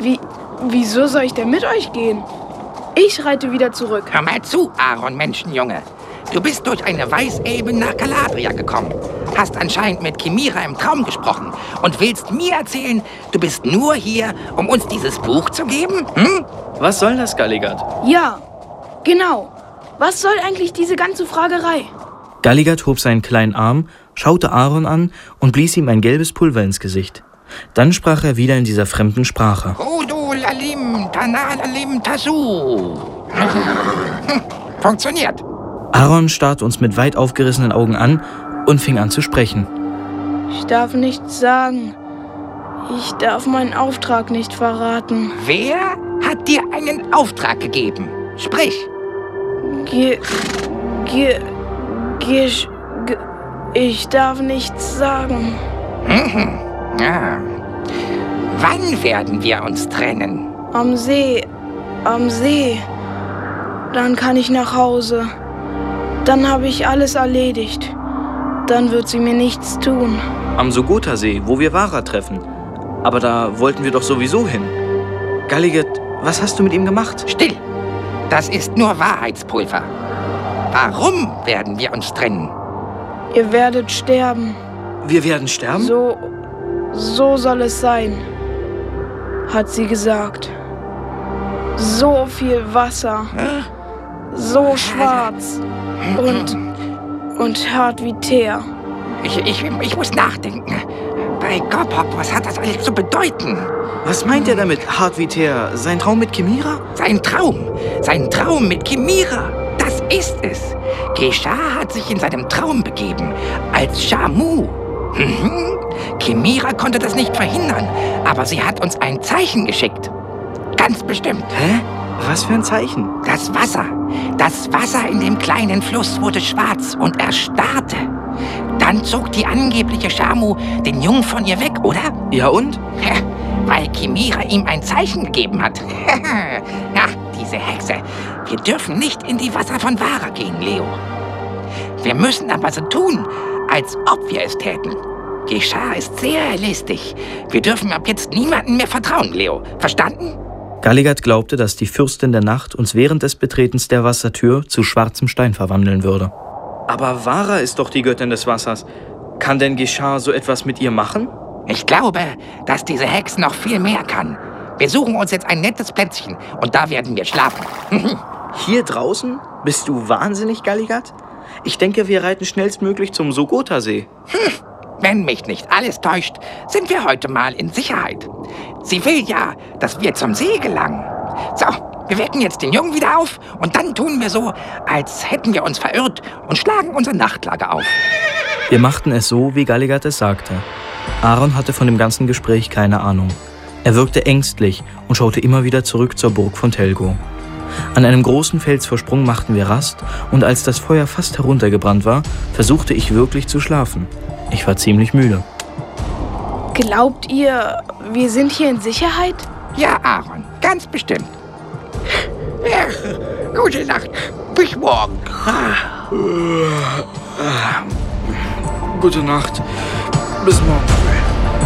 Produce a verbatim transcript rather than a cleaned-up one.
Wie, wieso soll ich denn mit euch gehen? Ich reite wieder zurück. Hör mal zu, Aaron, Menschenjunge. Du bist durch eine Weißelbe nach Galadria gekommen, hast anscheinend mit Chimera im Traum gesprochen und willst mir erzählen, du bist nur hier, um uns dieses Buch zu geben? Hm? Was soll das, Galigad? Ja, genau. Was soll eigentlich diese ganze Fragerei? Galigad hob seinen kleinen Arm, schaute Aaron an und blies ihm ein gelbes Pulver ins Gesicht. Dann sprach er wieder in dieser fremden Sprache. Odu lalim, tanalalim tasu. Funktioniert. Aaron starrte uns mit weit aufgerissenen Augen an und fing an zu sprechen. Ich darf nichts sagen. Ich darf meinen Auftrag nicht verraten. Wer hat dir einen Auftrag gegeben? Sprich. Ge... Ge... Ge... ge ich darf nichts sagen. Mhm. Ja. Wann werden wir uns trennen? Am See. Am See. Dann kann ich nach Hause. Dann habe ich alles erledigt. Dann wird sie mir nichts tun. Am Sogota-See, wo wir Vara treffen. Aber da wollten wir doch sowieso hin. Galigad, was hast du mit ihm gemacht? Still! Das ist nur Wahrheitspulver. Warum werden wir uns trennen? Ihr werdet sterben. Wir werden sterben? So, so soll es sein, hat sie gesagt. So viel Wasser. So schwarz. Und, und hart wie Teer. Ich, ich, ich muss nachdenken. Bei Gopop, was hat das alles zu bedeuten? Was meint er damit, hart wie Teer? Sein Traum mit Chimera? Sein Traum. Sein Traum mit Chimera. Das ist es. Geshar hat sich in seinem Traum begeben. Als Shamu. Mhm. Chimera konnte das nicht verhindern. Aber sie hat uns ein Zeichen geschickt. Ganz bestimmt. Hä? Was für ein Zeichen? Das Wasser. Das Wasser in dem kleinen Fluss wurde schwarz und erstarrte. Dann zog die angebliche Shamu den Jungen von ihr weg, oder? Ja und? Ja, weil Chimera ihm ein Zeichen gegeben hat. Ja, diese Hexe. Wir dürfen nicht in die Wasser von Vara gehen, Leo. Wir müssen aber so tun, als ob wir es täten. Geshar ist sehr listig. Wir dürfen ab jetzt niemandem mehr vertrauen, Leo. Verstanden? Galigad glaubte, dass die Fürstin der Nacht uns während des Betretens der Wassertür zu schwarzem Stein verwandeln würde. Aber Vara ist doch die Göttin des Wassers. Kann denn Geshar so etwas mit ihr machen? Ich glaube, dass diese Hex noch viel mehr kann. Wir suchen uns jetzt ein nettes Plätzchen und da werden wir schlafen. Hier draußen? Bist du wahnsinnig, Galigad? Ich denke, wir reiten schnellstmöglich zum Sogota-See. Hm. Wenn mich nicht alles täuscht, sind wir heute mal in Sicherheit. Sie will ja, dass wir zum See gelangen. So, wir wecken jetzt den Jungen wieder auf und dann tun wir so, als hätten wir uns verirrt und schlagen unser Nachtlager auf. Wir machten es so, wie Galigad es sagte. Aaron hatte von dem ganzen Gespräch keine Ahnung. Er wirkte ängstlich und schaute immer wieder zurück zur Burg von Telgo. An einem großen Felsvorsprung machten wir Rast und als das Feuer fast heruntergebrannt war, versuchte ich wirklich zu schlafen. Ich war ziemlich müde. Glaubt ihr, wir sind hier in Sicherheit? Ja, Aaron, ganz bestimmt. Ja, gute Nacht. Bis morgen. Gute Nacht. Bis morgen.